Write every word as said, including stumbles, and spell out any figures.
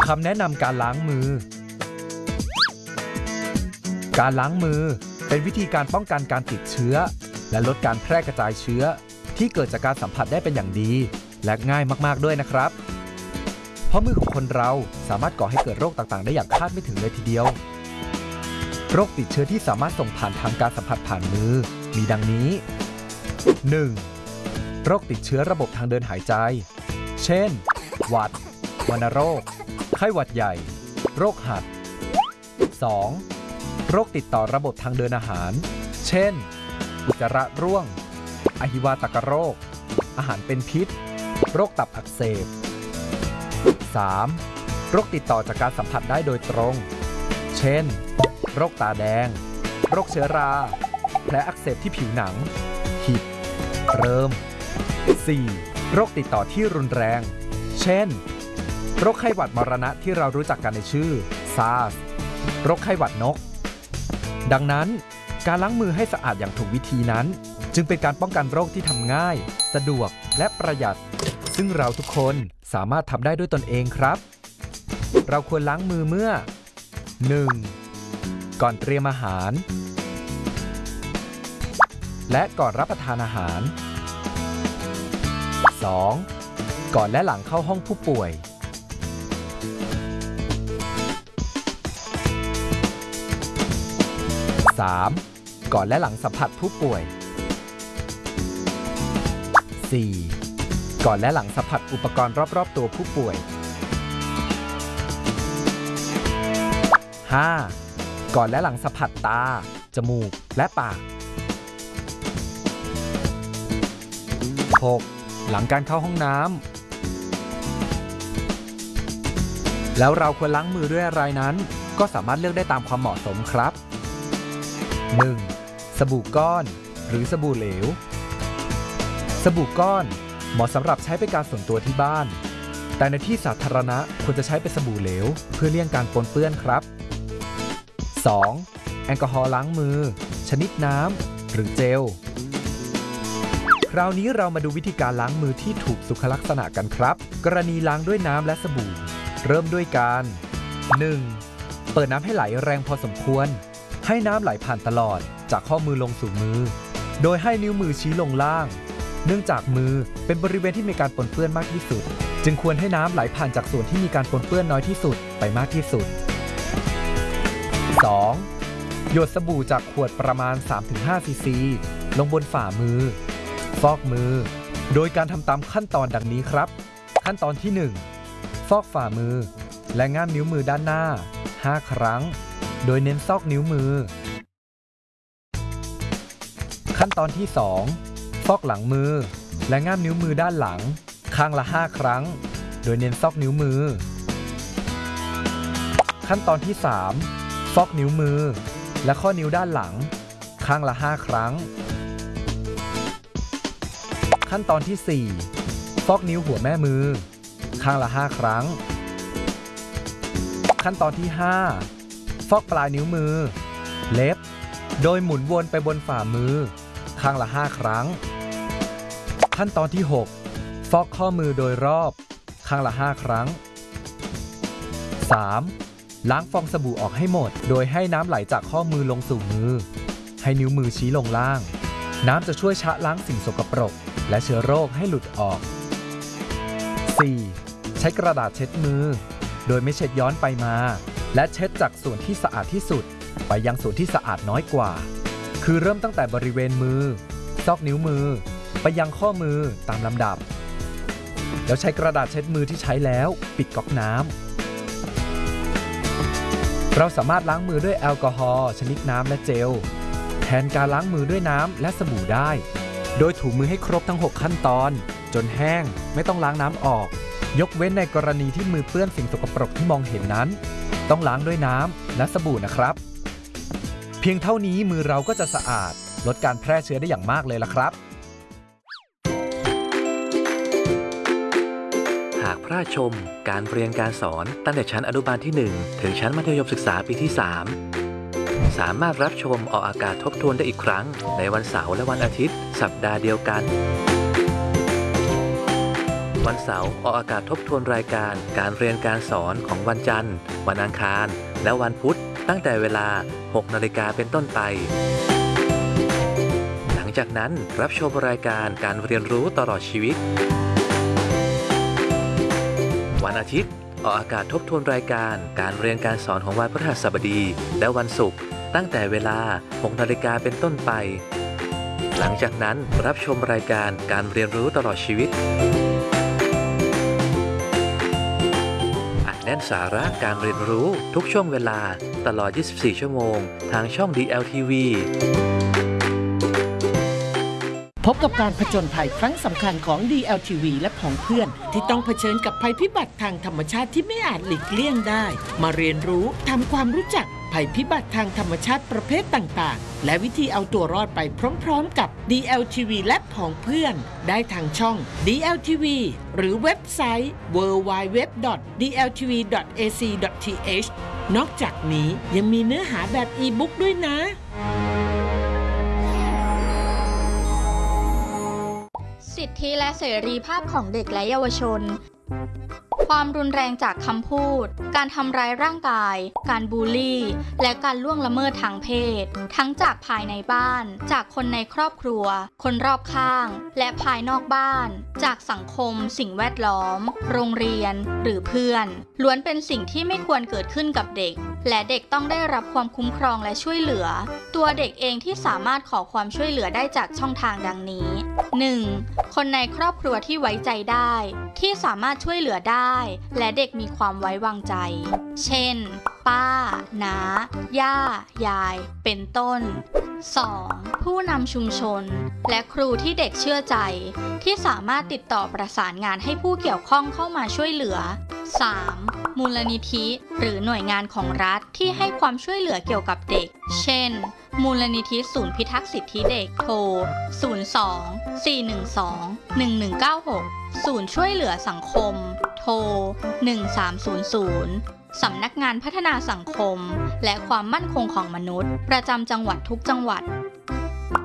คำแนะนำการล้างมือการล้างมือเป็นวิธีการป้องกันการติดเชื้อและลดการแพร่กระจายเชื้อที่เกิดจากการสัมผัสได้เป็นอย่างดีและง่ายมากๆด้วยนะครับเพราะมือของคนเราสามารถก่อให้เกิดโรคต่างๆได้อย่างคาดไม่ถึงเลยทีเดียวโรคติดเชื้อที่สามารถส่งผ่านทางการสัมผัสผ่านมือมีดังนี้ หนึ่ง. โรคติดเชื้อระบบทางเดินหายใจเช่นหวัดวัณโรคไข้หวัดใหญ่โรคหัด สอง. โรคติดต่อระบบทางเดินอาหารเช่นอุจจาระร่วงอหิวาตกโรคอาหารเป็นพิษโรคตับอักเสบ สาม. โรคติดต่อจากการสัมผัสได้โดยตรงเช่นโรคตาแดงโรคเชื้อราแผลอักเสบที่ผิวหนังหิดเริม สี่. โรคติดต่อที่รุนแรงเช่นโรคไข้หวัดมรณะที่เรารู้จักกันในชื่อ ซาร์ส โรคไข้หวัดนกดังนั้นการล้างมือให้สะอาดอย่างถูกวิธีนั้นจึงเป็นการป้องกันโรคที่ทำง่ายสะดวกและประหยัดซึ่งเราทุกคนสามารถทำได้ด้วยตนเองครับเราควรล้างมือเมื่อ หนึ่ง. ก่อนเตรียมอาหารและก่อนรับประทานอาหาร สอง. ก่อนและหลังเข้าห้องผู้ป่วย สาม. ก่อนและหลังสัมผัสผู้ป่วย สี่. ก่อนและหลังสัมผัสอุปกรณ์รอบๆตัวผู้ป่วย ห้า. ก่อนและหลังสัมผัสตาจมูกและปาก หก. หลังการเข้าห้องน้ำแล้วเราควรล้างมือด้วยอะไรนั้นก็สามารถเลือกได้ตามความเหมาะสมครับ หนึ่ง. สบู่ก้อนหรือสบู่เหลวสบู่ก้อนเหมาะสำหรับใช้เป็นการส่วนตัวที่บ้านแต่ในที่สาธารณะควรจะใช้เป็นสบู่เหลวเพื่อเลี่ยงการปนเปื้อนครับ สอง. แอลกอฮอล์ล้างมือชนิดน้ำหรือเจลคราวนี้เรามาดูวิธีการล้างมือที่ถูกสุขลักษณะกันครับกรณีล้างด้วยน้ำและสบู่เริ่มด้วยการ หนึ่ง. เปิดน้ำให้ไหลแรงพอสมควรให้น้ำไหลผ่านตลอดจากข้อมือลงสู่มือโดยให้นิ้วมือชี้ลงล่างเนื่องจากมือเป็นบริเวณที่มีการปนเปื้อนมากที่สุดจึงควรให้น้ำไหลผ่านจากส่วนที่มีการปนเปื้อนน้อยที่สุดไปมากที่สุด สอง. หยดสบู่จากขวดประมาณ สามถึงห้า ซีซีลงบนฝ่ามือฟอกมือโดยการทำตามขั้นตอนดังนี้ครับขั้นตอนที่ หนึ่ง. ฟอกฝ่ามือและง่ามนิ้วมือด้านหน้าห้าครั้งโดยเน้นซอกนิ้วมือขั้นตอนที่ สอง. ฟอกหลังมือและง่ามนิ้วมือด้านหลังข้างละห้าครั้งโดยเน้นซอกนิ้วมือขั้นตอนที่ สาม. ฟอกนิ้วมือและข้อนิ้วด้านหลังข้างละห้าครั้งขั้นตอนที่ สี่. ฟอกนิ้วหัวแม่มือข้างละห้าครั้งขั้นตอนที่ ห้า. ฟอกปลายนิ้วมือเล็บโดยหมุนวนไปบนฝ่ามือข้างละห้าครั้งขั้นตอนที่ หก. ฟอกข้อมือโดยรอบข้างละห้าครั้ง สาม. ล้างฟองสบู่ออกให้หมดโดยให้น้ำไหลจากข้อมือลงสู่มือให้นิ้วมือชี้ลงล่างน้ำจะช่วยชะล้างสิ่งสกปรกและเชื้อโรคให้หลุดออก สี่. ใช้กระดาษเช็ดมือโดยไม่เช็ดย้อนไปมาและเช็ดจากส่วนที่สะอาดที่สุดไปยังส่วนที่สะอาดน้อยกว่าคือเริ่มตั้งแต่บริเวณมือซอกนิ้วมือไปยังข้อมือตามลำดับแล้วใช้กระดาษเช็ดมือที่ใช้แล้วปิดก๊อกน้ำเราสามารถล้างมือด้วยแอลกอฮอล์ชนิดน้ำและเจลแทนการล้างมือด้วยน้ำและสบู่ได้โดยถูมือให้ครบทั้งหกขั้นตอนจนแห้งไม่ต้องล้างน้ำออกยกเว้นในกรณีที่มือเปื้อนสิ่งสกปรกที่มองเห็นนั้นต้องล้างด้วยน้ำและสบู่นะครับเพียงเท่านี้มือเราก็จะสะอาดลดการแพร่เชื้อได้อย่างมากเลยล่ะครับหากพลาดชมการเรียนการสอนตั้งแต่ชั้นอนุบาลที่ หนึ่ง ถึงชั้นมัธยมศึกษาปีที่ สามสามารถรับชมออกอากาศทบทวนได้อีกครั้งในวันเสาร์และวันอาทิตย์สัปดาห์เดียวกันวันเสาร์ออกอากาศทบทวนรายการการเรียนการสอนของวันจันทร์วันอังคารและวันพุธตั้งแต่เวลา หกนาฬิกาเป็นต้นไปหลังจากนั้นรับชมรายการการเรียนรู้ตลอดชีวิตวันอาทิตย์ออกอากาศทบทวนรายการการเรียนการสอนของวันพฤหัสบดีและวันศุกร์ตั้งแต่เวลา หกนาฬิกาเป็นต้นไปหลังจากนั้นรับชมรายการการเรียนรู้ตลอดชีวิตอัดแน่นสาระการเรียนรู้ทุกช่วงเวลาตลอด ยี่สิบสี่ ชั่วโมงทางช่อง ดี แอล ที วีพบกับการผจญภัยครั้งสำคัญของ ดี แอล ที วี และผองเพื่อนที่ต้องเผชิญกับภัยพิบัติทางธรรมชาติที่ไม่อาจหลีกเลี่ยงได้มาเรียนรู้ทำความรู้จักภัยพิบัติทางธรรมชาติประเภทต่างๆและวิธีเอาตัวรอดไปพร้อมๆกับ ดี แอล ที วี และผองเพื่อนได้ทางช่อง ดี แอล ที วี หรือเว็บไซต์ ดับเบิลยู ดับเบิลยู ดับเบิลยู ดอท ดี แอล ที วี ดอท เอ ซี ดอท ที เอช นอกจากนี้ยังมีเนื้อหาแบบอีบุ๊กด้วยนะสิทธิและเสรีภาพของเด็กและเยาวชนความรุนแรงจากคำพูดการทำร้ายร่างกายการบูลลี่และการล่วงละเมิดทางเพศทั้งจากภายในบ้านจากคนในครอบครัวคนรอบข้างและภายนอกบ้านจากสังคมสิ่งแวดล้อมโรงเรียนหรือเพื่อนล้วนเป็นสิ่งที่ไม่ควรเกิดขึ้นกับเด็กและเด็กต้องได้รับความคุ้มครองและช่วยเหลือตัวเด็กเองที่สามารถขอความช่วยเหลือได้จากช่องทางดังนี้ หนึ่ง คนในครอบครัวที่ไว้ใจได้ที่สามารถช่วยเหลือได้และเด็กมีความไว้วางใจเช่นป้าน้าย่ายายเป็นต้น สอง ผู้นำชุมชนและครูที่เด็กเชื่อใจที่สามารถติดต่อประสานงานให้ผู้เกี่ยวข้องเข้ามาช่วยเหลือ สาม มูลนิธิหรือหน่วยงานของรัฐที่ให้ความช่วยเหลือเกี่ยวกับเด็กเช่นมูลนิธิศูนย์พิทักษ์สิทธิเด็กโทร ศูนย์ สอง สี่ หนึ่ง สอง หนึ่ง หนึ่ง เก้า หก ศูนย์ช่วยเหลือสังคมโทร หนึ่ง สาม ศูนย์ ศูนย์ สำนักงานพัฒนาสังคมและความมั่นคงของมนุษย์ประจำจังหวัดทุกจังหวัด